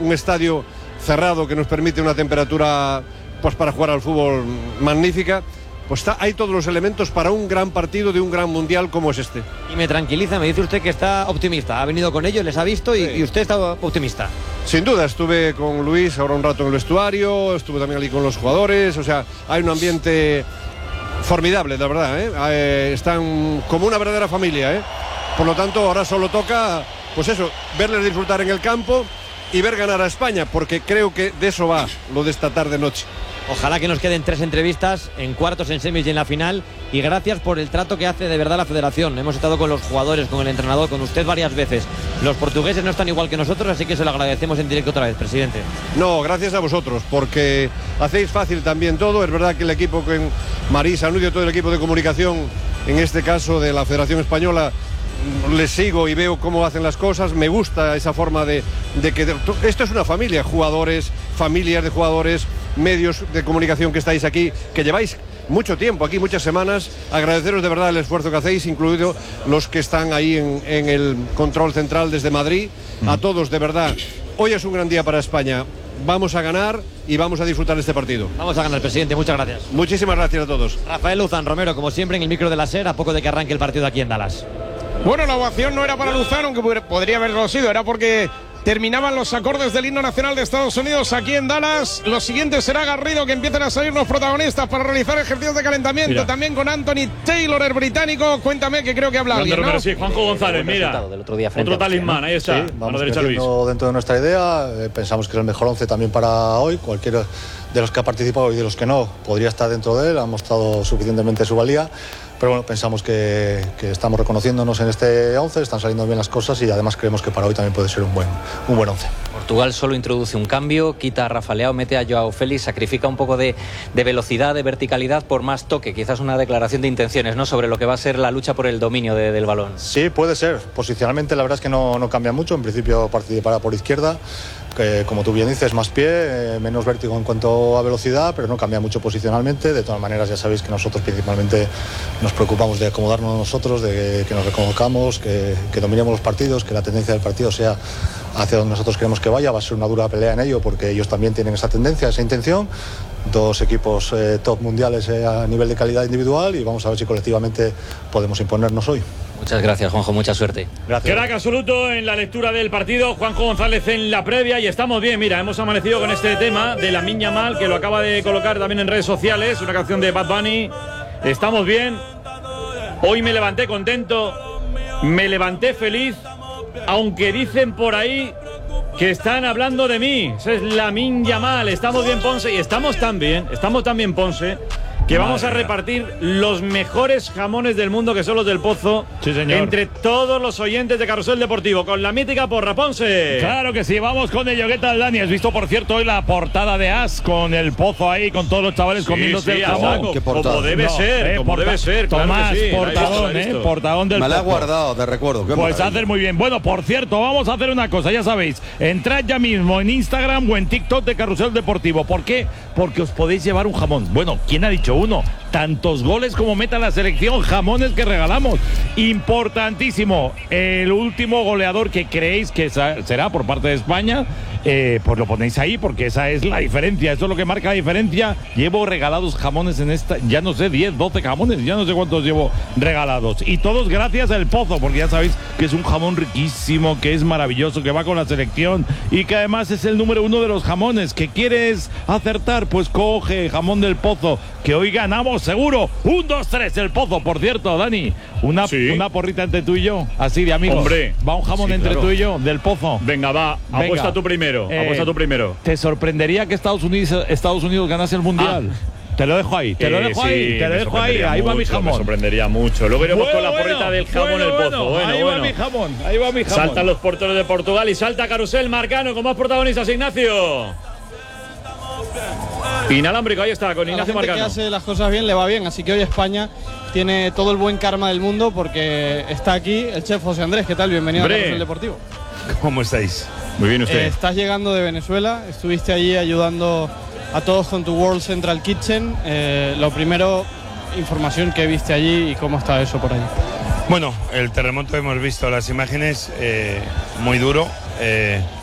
un estadio cerrado que nos permite una temperatura pues para jugar al fútbol magnífica. Pues hay todos los elementos para un gran partido de un gran mundial como es este. Y me tranquiliza, me dice usted que está optimista. Ha venido con ellos, les ha visto y usted está optimista. Sin duda, estuve con Luis ahora un rato en el vestuario, estuve también allí con los jugadores, o sea, hay un ambiente formidable, la verdad, están como una verdadera familia, Por lo tanto, ahora solo toca, pues eso, verles disfrutar en el campo y ver ganar a España, porque creo que de eso va lo de esta tarde-noche. Ojalá que nos queden 3 entrevistas en cuartos, en semis y en la final. Y gracias por el trato que hace de verdad la federación. Hemos estado con los jugadores, con el entrenador, con usted varias veces. Los portugueses no están igual que nosotros, así que se lo agradecemos en directo otra vez, presidente. No, gracias a vosotros, porque hacéis fácil también todo. Es verdad que el equipo con Marisa, Nudio, todo el equipo de comunicación, en este caso de la Federación Española, les sigo y veo cómo hacen las cosas. Me gusta esa forma de que esto es una familia, jugadores, familias de jugadores, medios de comunicación que estáis aquí, que lleváis mucho tiempo aquí, muchas semanas. Agradeceros de verdad el esfuerzo que hacéis, incluido los que están ahí en el control central desde Madrid. A todos, de verdad, hoy es un gran día para España. Vamos a ganar y vamos a disfrutar de este partido. Vamos a ganar, presidente, muchas gracias. Muchísimas gracias a todos. Rafael Luzán Romero, como siempre, en el micro de la SER, a poco de que arranque el partido aquí en Dallas. Bueno, la ovación no era para Luzán, aunque podría haberlo sido, era porque terminaban los acordes del himno nacional de Estados Unidos aquí en Dallas. Lo siguiente será Garrido, que empiezan a salir los protagonistas para realizar ejercicios de calentamiento. Mira. También con Anthony Taylor, el británico. Cuéntame, que creo que habla alguien, ¿no? Sí, Juanjo González, mira. Otro talismán, ahí está. Sí, vamos creciendo dentro de nuestra idea. Pensamos que es el mejor 11 también para hoy. Cualquiera de los que ha participado y de los que no podría estar dentro de él. Ha mostrado suficientemente su valía. Pero bueno, pensamos que estamos reconociéndonos en este 11, están saliendo bien las cosas y además creemos que para hoy también puede ser un buen 11. Portugal solo introduce un cambio, quita a Rafa Leao, mete a Joao Félix, sacrifica un poco de velocidad, de verticalidad por más toque, quizás una declaración de intenciones, ¿no?, sobre lo que va a ser la lucha por el dominio del balón. Sí, puede ser. Posicionalmente la verdad es que no cambia mucho, en principio participará por izquierda. Que, como tú bien dices, más pie, menos vértigo en cuanto a velocidad, pero no cambia mucho posicionalmente. De todas maneras, ya sabéis que nosotros principalmente nos preocupamos de acomodarnos nosotros, de que nos reconozcamos, que dominemos los partidos, que la tendencia del partido sea hacia donde nosotros queremos que vaya. Va a ser una dura pelea en ello porque ellos también tienen esa tendencia, esa intención. Dos equipos top mundiales a nivel de calidad individual y vamos a ver si colectivamente podemos imponernos hoy. Muchas gracias, Juanjo, mucha suerte. Gracias. Crack absoluto en la lectura del partido, Juanjo González en la previa y estamos bien. Mira, hemos amanecido con este tema de Lamine Yamal, que lo acaba de colocar también en redes sociales, una canción de Bad Bunny. Estamos bien. Hoy me levanté contento, me levanté feliz, aunque dicen por ahí que están hablando de mí. Ese es Lamine Yamal. Estamos bien, Ponce, y estamos tan bien, Ponce, que vamos a repartir los mejores jamones del mundo, que son los del Pozo, sí, señor, entre todos los oyentes de Carrusel Deportivo, con la mítica porra, Ponce. Claro que sí, vamos con ello. ¿Qué tal, Dani? ¿Has visto, por cierto, hoy la portada de As con el Pozo ahí, con todos los chavales comiéndose el jamón? Como debe ser, como debe ser. Tomás, claro que sí, portadón del Me la he Pozo. guardado de recuerdo. Pues hacer muy bien. Bueno, por cierto, vamos a hacer una cosa, ya sabéis. Entrad ya mismo en Instagram o en TikTok de Carrusel Deportivo. ¿Por qué? Porque os podéis llevar un jamón. Bueno, ¿quién ha dicho uno? Tantos goles como meta la selección, jamones que regalamos. Importantísimo. El último goleador que creéis que será por parte de España, pues lo ponéis ahí, porque esa es la diferencia. Eso es lo que marca la diferencia. Llevo regalados jamones en esta, ya no sé, 10, 12 jamones, ya no sé cuántos llevo regalados. Y todos gracias al Pozo, porque ya sabéis que es un jamón riquísimo, que es maravilloso, que va con la selección y que además es el número 1 de los jamones. ¿Que quieres acertar? Pues coge jamón del Pozo, que hoy ganamos seguro. 1, 2, 3, el Pozo. Por cierto, Dani, una porrita entre tú y yo, así de amigos. Hombre, va un jamón entre tú y yo, del Pozo. Venga, va, apuesta tú primero. Apuesta tú primero. ¿Te sorprendería que Estados Unidos ganase el Mundial? Te lo dejo ahí, te lo dejo ahí, ahí va mi jamón. Me sorprendería mucho. Luego iremos con la porrita del jamón el Pozo. Ahí va mi jamón, ahí va mi jamón. Saltan los porteros de Portugal y salta Carusel Marcano con más protagonistas, Ignacio. Inalámbrico, ahí está, con Ignacio Marcano. Que hace las cosas bien, le va bien, así que hoy España tiene todo el buen karma del mundo porque está aquí el chef José Andrés. ¿Qué tal? Bienvenido a Carrusel Deportivo. ¿Cómo estáis? Muy bien, usted. Estás llegando de Venezuela, estuviste allí ayudando a todos con tu World Central Kitchen. Lo primero, información que viste allí y cómo está eso por allí. Bueno, el terremoto hemos visto las imágenes, muy duro.